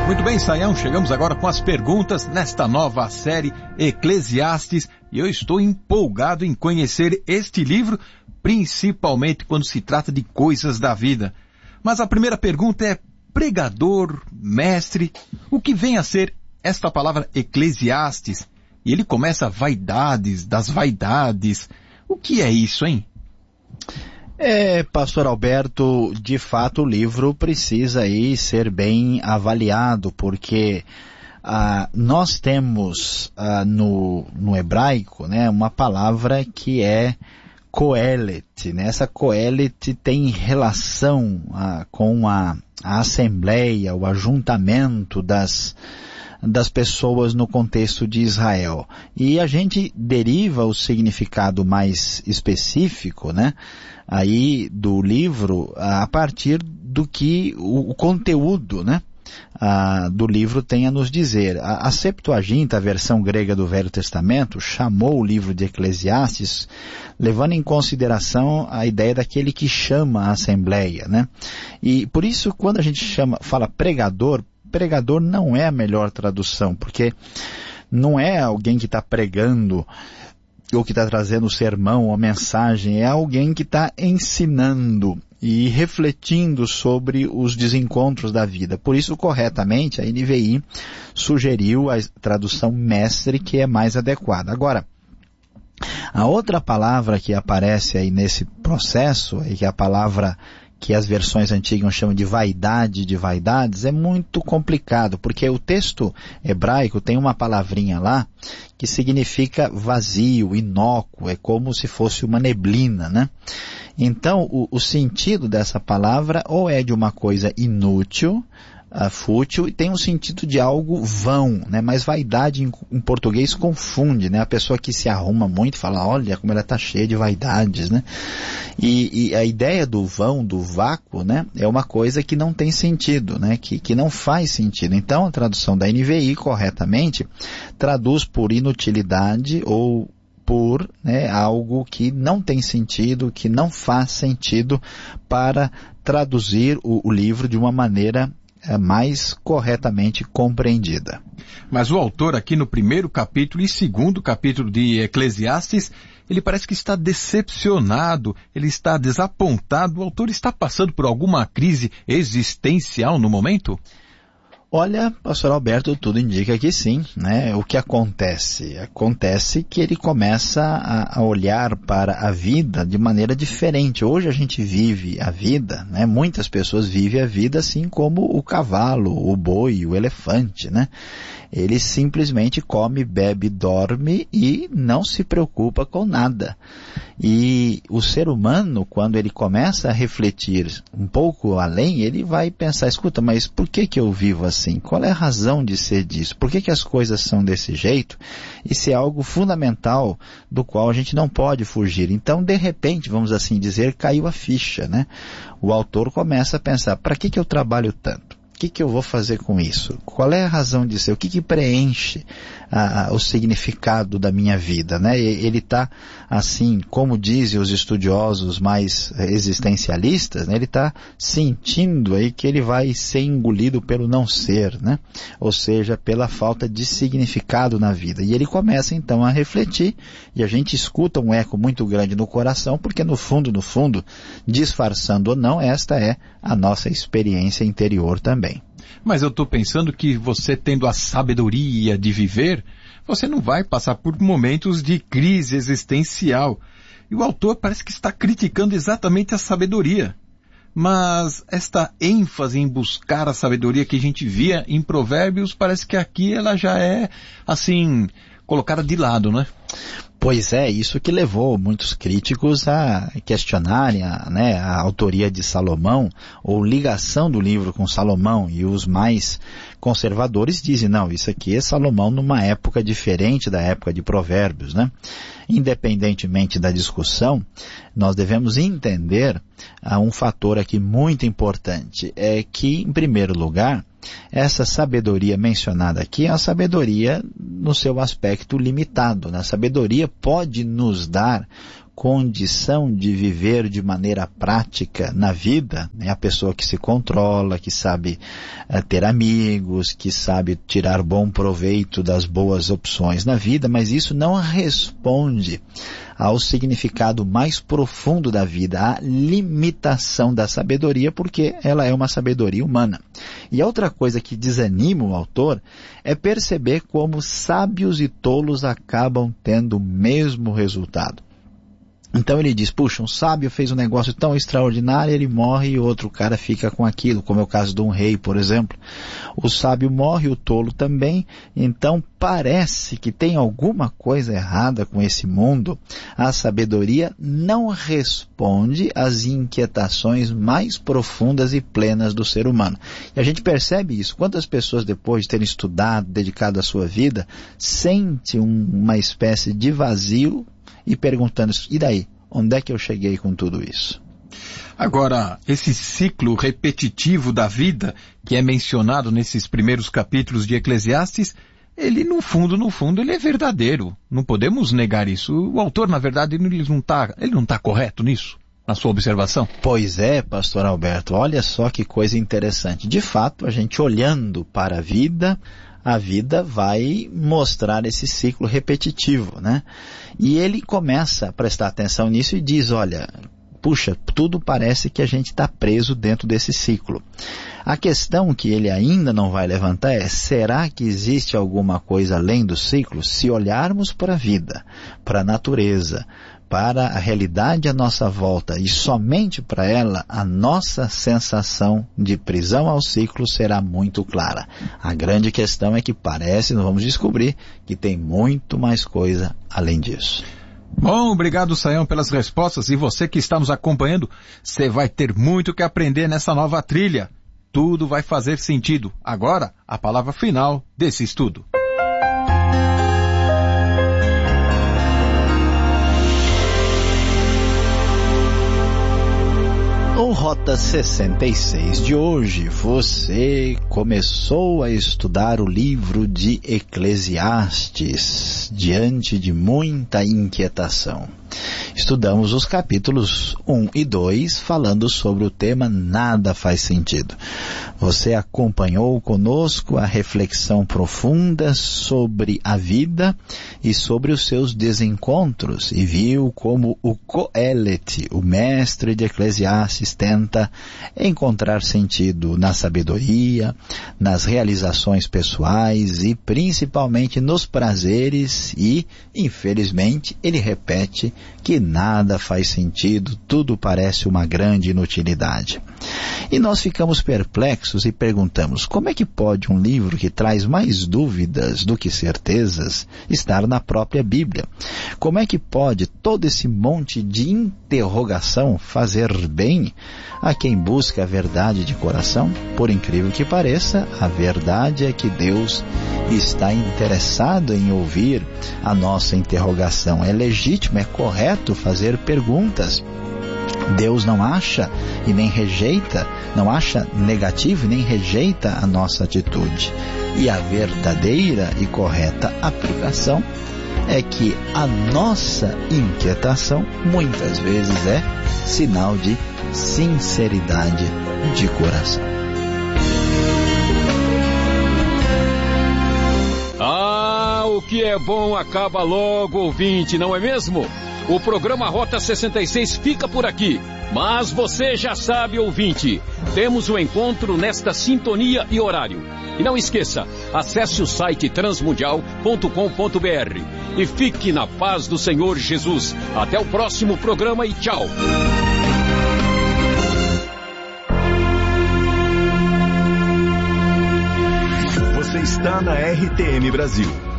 Muito bem, Sayão, chegamos agora com as perguntas nesta nova série Eclesiastes e eu estou empolgado em conhecer este livro, principalmente quando se trata de coisas da vida. Mas a primeira pergunta é: pregador, mestre, o que vem a ser esta palavra Eclesiastes? E ele começa vaidades das vaidades. O que é isso, hein? Pastor Alberto, de fato o livro precisa aí ser bem avaliado, porque nós temos no hebraico, né, uma palavra que é Coelet, né? Essa Coelet tem relação com a assembleia, o ajuntamento das pessoas no contexto de Israel. E a gente deriva o significado mais específico, né, aí do livro a partir do que o conteúdo, né, do livro tem a nos dizer. A Septuaginta, a versão grega do Velho Testamento, chamou o livro de Eclesiastes levando em consideração a ideia daquele que chama a assembleia, né? E por isso, quando a gente fala pregador não é a melhor tradução, porque não é alguém que está pregando ou que está trazendo o sermão ou a mensagem, é alguém que está ensinando e refletindo sobre os desencontros da vida. Por isso, corretamente, a NVI sugeriu a tradução mestre, que é mais adequada. Agora, a outra palavra que aparece aí nesse processo, que é a palavra que as versões antigas chamam de vaidade de vaidades, é muito complicado, porque o texto hebraico tem uma palavrinha lá que significa vazio, inócuo, é como se fosse uma neblina, né? Então, o sentido dessa palavra ou é de uma coisa inútil, fútil, e tem um sentido de algo vão, né? Mas vaidade em português confunde, né? A pessoa que se arruma muito fala, olha como ela está cheia de vaidades, né? E a ideia do vão, do vácuo, né, é uma coisa que não tem sentido, né? Que não faz sentido. Então, a tradução da NVI, corretamente, traduz por inutilidade ou por, né, algo que não tem sentido, que não faz sentido, para traduzir o livro de uma maneira mais corretamente compreendida. Mas o autor aqui no primeiro capítulo e segundo capítulo de Eclesiastes, ele parece que está decepcionado, ele está desapontado. O autor está passando por alguma crise existencial no momento? Olha, pastor Alberto, tudo indica que sim, né? O que acontece? Acontece que ele começa a olhar para a vida de maneira diferente. Hoje a gente vive a vida, né? Muitas pessoas vivem a vida assim como o cavalo, o boi, o elefante, né? Ele simplesmente come, bebe, dorme e não se preocupa com nada. E o ser humano, quando ele começa a refletir um pouco além, ele vai pensar, escuta, mas por que eu vivo assim? Qual é a razão de ser disso? Por que as coisas são desse jeito? Isso é algo fundamental do qual a gente não pode fugir. Então, de repente, vamos assim dizer, caiu a ficha, né? O autor começa a pensar, para que eu trabalho tanto? O que eu vou fazer com isso? Qual é a razão de ser? O que preenche o significado da minha vida, né? Ele está, assim, como dizem os estudiosos mais existencialistas, né? Ele está sentindo aí que ele vai ser engolido pelo não ser, né? Ou seja, pela falta de significado na vida. E ele começa, então, a refletir, e a gente escuta um eco muito grande no coração, porque no fundo, disfarçando ou não, esta é a nossa experiência interior também. Mas eu estou pensando que você, tendo a sabedoria de viver, você não vai passar por momentos de crise existencial. E o autor parece que está criticando exatamente a sabedoria. Mas esta ênfase em buscar a sabedoria que a gente via em Provérbios, parece que aqui ela já é, assim, colocada de lado, né? Pois é, isso que levou muitos críticos a questionarem a autoria de Salomão, ou ligação do livro com Salomão, e os mais conservadores dizem, não, isso aqui é Salomão numa época diferente da época de Provérbios, né? Independentemente da discussão, nós devemos entender um fator aqui muito importante, é que, em primeiro lugar, essa sabedoria mencionada aqui é a sabedoria no seu aspecto limitado, né? A sabedoria pode nos dar condição de viver de maneira prática na vida, né? A pessoa que se controla, que sabe ter amigos, que sabe tirar bom proveito das boas opções na vida, mas isso não responde ao significado mais profundo da vida, à limitação da sabedoria, porque ela é uma sabedoria humana. E outra coisa que desanima o autor é perceber como sábios e tolos acabam tendo o mesmo resultado. Então ele diz, puxa, um sábio fez um negócio tão extraordinário, ele morre e outro cara fica com aquilo, como é o caso de um rei, por exemplo. O sábio morre, o tolo também, então parece que tem alguma coisa errada com esse mundo. A sabedoria não responde às inquietações mais profundas e plenas do ser humano. E a gente percebe isso. Quantas pessoas, depois de terem estudado, dedicado a sua vida, sentem uma espécie de vazio e perguntando, e daí? Onde é que eu cheguei com tudo isso? Agora, esse ciclo repetitivo da vida, que é mencionado nesses primeiros capítulos de Eclesiastes, ele no fundo, ele é verdadeiro. Não podemos negar isso. O autor, na verdade, ele não está correto nisso, na sua observação? Pois é, pastor Alberto, olha só que coisa interessante. De fato, a gente olhando para a vida vai mostrar esse ciclo repetitivo, né? E ele começa a prestar atenção nisso e diz, olha, puxa, tudo parece que a gente está preso dentro desse ciclo. A questão que ele ainda não vai levantar é, será que existe alguma coisa além do ciclo? Se olharmos para a vida, para a natureza, para a realidade à nossa volta e somente para ela, a nossa sensação de prisão ao ciclo será muito clara. A grande questão é que parece, nós vamos descobrir, que tem muito mais coisa além disso. Bom, obrigado, Sayão, pelas respostas. E você que está nos acompanhando, você vai ter muito que aprender nessa nova trilha. Tudo vai fazer sentido. Agora, a palavra final desse estudo. No Rota 66 de hoje, você começou a estudar o livro de Eclesiastes, diante de muita inquietação. Estudamos os capítulos 1 e 2, falando sobre o tema Nada Faz Sentido. Você acompanhou conosco a reflexão profunda sobre a vida e sobre os seus desencontros e viu como o Coelete, o mestre de Eclesiastes, tenta encontrar sentido na sabedoria, nas realizações pessoais e principalmente nos prazeres e, infelizmente, ele repete que nada faz sentido, tudo parece uma grande inutilidade. E nós ficamos perplexos e perguntamos, como é que pode um livro que traz mais dúvidas do que certezas estar na própria Bíblia? Como é que pode todo esse monte de interrogação fazer bem a quem busca a verdade de coração? Por incrível que pareça, a verdade é que Deus está interessado em ouvir a nossa interrogação. É legítimo, é correto fazer perguntas. Deus não acha e nem rejeita, não acha negativo e nem rejeita a nossa atitude. E a verdadeira e correta aplicação é que a nossa inquietação muitas vezes é sinal de sinceridade de coração. O que é bom acaba logo, ouvinte, não é mesmo? O programa Rota 66 fica por aqui. Mas você já sabe, ouvinte, temos um encontro nesta sintonia e horário. E não esqueça, acesse o site transmundial.com.br e fique na paz do Senhor Jesus. Até o próximo programa e tchau. Você está na RTM Brasil.